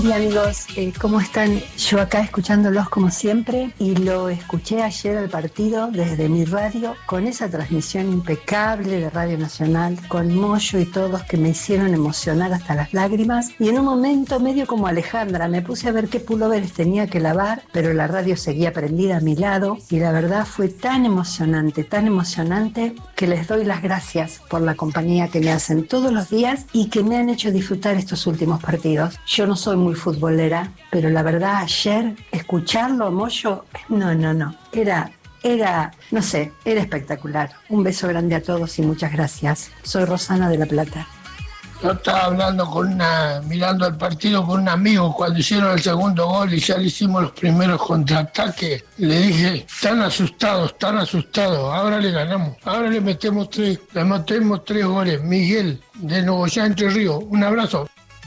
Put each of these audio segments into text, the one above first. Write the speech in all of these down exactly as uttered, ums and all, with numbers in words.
Hola amigos, eh, ¿cómo están? Yo acá escuchándolos como siempre y lo escuché ayer al partido desde mi radio con esa transmisión impecable de Radio Nacional con Moyo y todos que me hicieron emocionar hasta las lágrimas y en un momento medio como Alejandra me puse a ver qué pulóveres tenía que lavar, pero la radio seguía prendida a mi lado y la verdad fue tan emocionante, tan emocionante que les doy las gracias por la compañía que me hacen todos los días y que me han hecho disfrutar estos últimos partidos. Yo no soy muy futbolera, pero la verdad ayer escucharlo, Moyo, no, no, no, era, era, no sé, era espectacular. Un beso grande a todos y muchas gracias. Soy Rosana de La Plata. Yo estaba hablando con una, mirando el partido con un amigo cuando hicieron el segundo gol y ya le hicimos los primeros contraataques. Le dije, están asustados, están asustados, ahora le ganamos, ahora le metemos tres, le metemos tres goles. Miguel, de Nogoyá, Entre Ríos, un abrazo.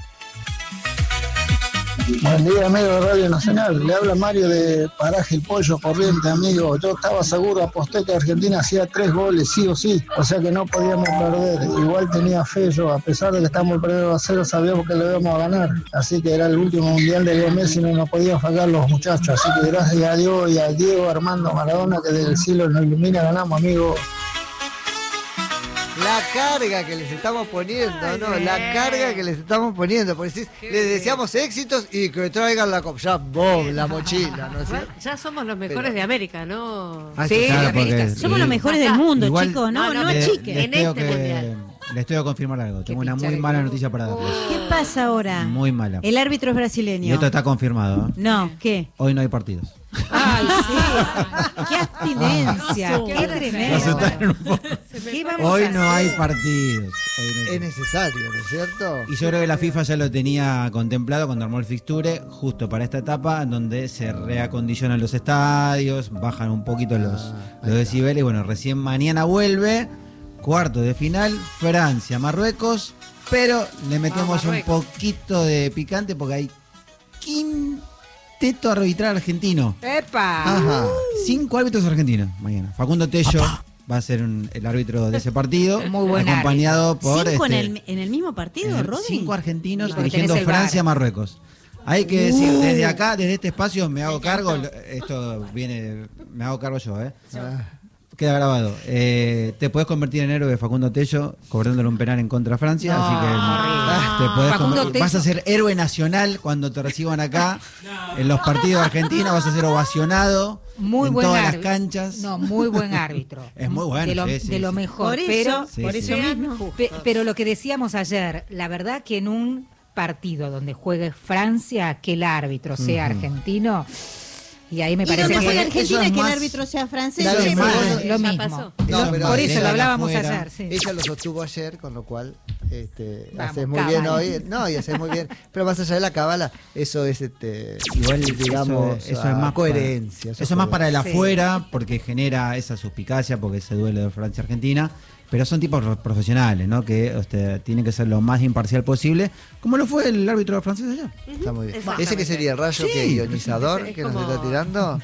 Buen día, amigo de Radio Nacional. Le habla Mario de Paraje El Pollo, Corriente, amigo. Yo estaba seguro, aposté que Argentina hacía tres goles, sí o sí. O sea que no podíamos perder. Igual tenía fe yo, a pesar de que estamos perdiendo a cero, sabíamos que lo íbamos a ganar. Así que era el último mundial de Leo Messi y no nos podían fallar los muchachos. Así que gracias a Dios y a Diego Armando Maradona, que desde el cielo nos ilumina, ganamos, amigo. La carga que les estamos poniendo, Ay, ¿no? Bien. La carga que les estamos poniendo. Porque si les deseamos éxitos y que traigan la copa. Ya vos, la mochila, ¿no es cierto? Ya somos los mejores Pero... de América, ¿no? Ah, sí, claro, porque, somos sí. los mejores del mundo, Igual, chicos, no, no, no chiques. En este que... mundial. Les tengo que confirmar algo. Tengo una muy mala noticia para darles. ¿Qué pasa ahora? Muy mala. El árbitro es brasileño. Y esto está confirmado. ¿eh? No, ¿qué? Hoy no hay partidos. Ay, sí. Qué abstinencia. No, qué tremendo. ¿Qué Hoy no hay partidos. Hoy no hay es necesario, ¿no es cierto? Y yo creo que la FIFA ya lo tenía contemplado cuando armó el fixture, justo para esta etapa, en donde se reacondicionan los estadios, bajan un poquito los, ah, los decibeles. Y bueno, recién mañana vuelve. Cuarto de final, Francia, Marruecos, pero le metemos ah, un poquito de picante porque hay quinteto arbitral argentino. ¡Epa! Ajá. Cinco árbitros argentinos mañana. Facundo Tello ¡Apa! Va a ser un, el árbitro de ese partido. Muy buen acompañado árbitro. por ¿Cinco este, en, el, en el mismo partido, Rodri? Cinco argentinos dirigiendo Francia, Marruecos. Hay que decir, desde acá, desde este espacio, me hago cargo. Esto viene, me hago cargo yo, ¿eh? Ah. Queda grabado. Eh, te podés convertir en héroe de Facundo Tello cobrándole un penal en contra Francia, no, así que no, te podés convertir, vas a ser héroe nacional cuando te reciban acá no, en los partidos de Argentina, vas a ser ovacionado muy en buen todas árbitro. Las canchas. No, muy buen árbitro. Es muy bueno. De lo, sí, sí, de lo sí. mejor, por pero eso, sí, por sí. eso mismo. Pe, pero lo que decíamos ayer, la verdad que en un partido donde juegue Francia, que el árbitro sea uh-huh. argentino. Y ahí me y parece no que en Argentina es que más... el árbitro sea francés. Lo, sí, lo mismo. No, pero por eso lo hablábamos afuera, ayer. Sí. Ella lo sostuvo ayer, con lo cual este, Vamos, haces muy cabal. bien hoy. No, y haces muy bien. Pero más allá de la cábala, eso es este, igual, digamos, eso, eso es más coherencia. Para, eso, eso es más para el sí. afuera, porque genera esa suspicacia, porque se duele de Francia-Argentina. Pero son tipos profesionales, ¿no? Que este, tienen que ser lo más imparcial posible, como lo fue el árbitro francés allá. Uh-huh. Está muy bien. ¿Ese que sería el rayo sí, que ionizador que como... nos está tirando?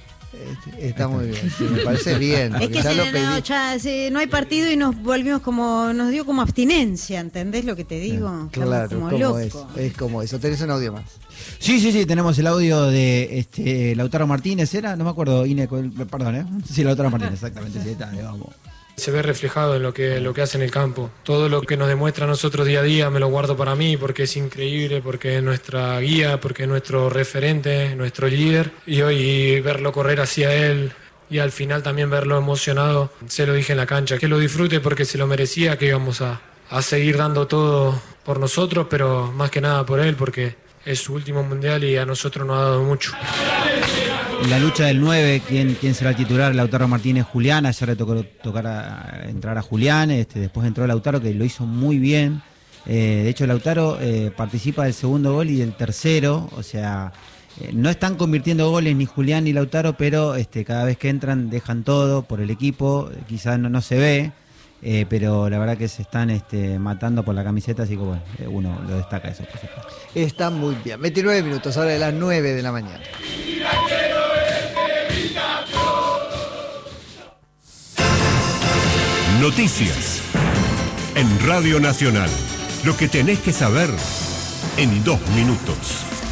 Está muy bien, sí, me parece bien. Es que ya se, lo no, ya, se, no hay partido y nos volvimos como, nos dio como abstinencia, ¿entendés lo que te digo? Claro, como como loco. es, es como eso. ¿Tenés un audio más? Sí, sí, sí, tenemos el audio de este Lautaro Martínez, ¿era? No me acuerdo, Ine, perdón, ¿eh? Sí, Lautaro Martínez, exactamente, sí, está, vamos. Se ve reflejado en lo que, lo que hace en el campo. Todo lo que nos demuestra a nosotros día a día me lo guardo para mí porque es increíble, porque es nuestra guía, porque es nuestro referente, nuestro líder. Y hoy verlo correr hacia él y al final también verlo emocionado, se lo dije en la cancha, que lo disfrute porque se lo merecía, que íbamos a, a seguir dando todo por nosotros, pero más que nada por él porque es su último mundial y a nosotros nos ha dado mucho. La lucha del nueve, ¿quién, quién será el titular? Lautaro Martínez, Julián. Ayer le tocó tocar a, entrar a Julián, este, después entró Lautaro, que lo hizo muy bien. Eh, de hecho, Lautaro eh, participa del segundo gol y del tercero, o sea, eh, no están convirtiendo goles ni Julián ni Lautaro, pero este, cada vez que entran dejan todo por el equipo, quizás no, no se ve, eh, pero la verdad que se están este, matando por la camiseta, así que bueno, eh, uno lo destaca eso. Está muy bien. veintinueve minutos, ahora de las nueve de la mañana. Noticias en Radio Nacional. Lo que tenés que saber en dos minutos.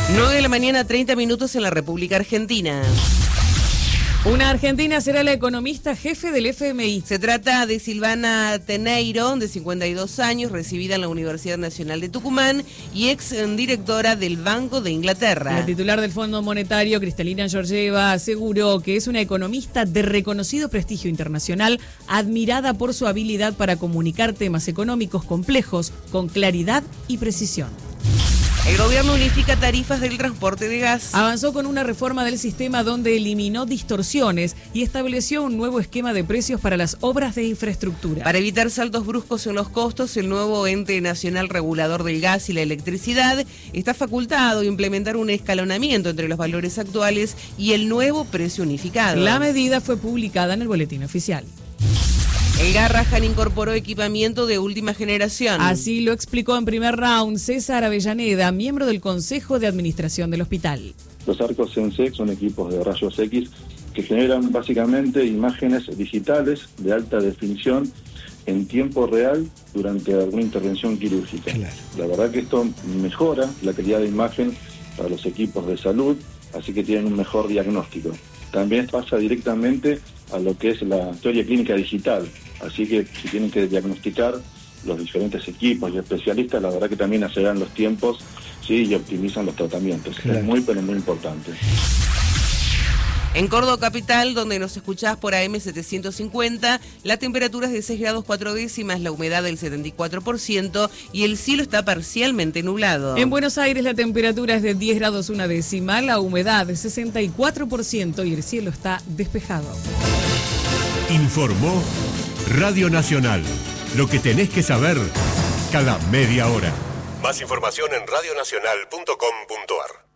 nueve de la mañana, treinta minutos en la República Argentina. Una argentina será la economista jefe del F M I. Se trata de Silvana Teneiro, de cincuenta y dos años, recibida en la Universidad Nacional de Tucumán y ex directora del Banco de Inglaterra. La titular del Fondo Monetario, Cristalina Georgieva, aseguró que es una economista de reconocido prestigio internacional, admirada por su habilidad para comunicar temas económicos complejos con claridad y precisión. El gobierno unifica tarifas del transporte de gas. Avanzó con una reforma del sistema donde eliminó distorsiones y estableció un nuevo esquema de precios para las obras de infraestructura. Para evitar saltos bruscos en los costos, el nuevo ente nacional regulador del gas y la electricidad está facultado a implementar un escalonamiento entre los valores actuales y el nuevo precio unificado. La medida fue publicada en el boletín oficial. El Garrahan incorporó equipamiento de última generación. Así lo explicó en primer round César Avellaneda, miembro del Consejo de Administración del hospital. Los arcos Sensec son equipos de rayos X que generan básicamente imágenes digitales de alta definición en tiempo real durante alguna intervención quirúrgica. Claro. La verdad que esto mejora la calidad de imagen para los equipos de salud, así que tienen un mejor diagnóstico. También pasa directamente a lo que es la historia clínica digital. Así que si tienen que diagnosticar los diferentes equipos y especialistas, la verdad que también aceleran los tiempos, sí, y optimizan los tratamientos. Claro. Es muy, pero muy importante. En Córdoba capital, donde nos escuchás por A M setecientos cincuenta, la temperatura es de seis grados cuatro décimas, la humedad del setenta y cuatro por ciento y el cielo está parcialmente nublado. En Buenos Aires la temperatura es de diez grados una décima, la humedad de sesenta y cuatro por ciento y el cielo está despejado. Informó Radio Nacional. Lo que tenés que saber cada media hora. Más información en radio nacional punto com punto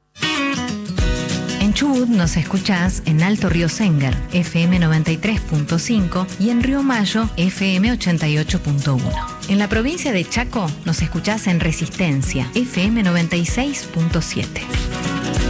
ar. En Chubut nos escuchás en Alto Río Sengar, F M noventa y tres punto cinco y en Río Mayo, F M ochenta y ocho punto uno. En la provincia de Chaco nos escuchás en Resistencia, F M noventa y seis punto siete.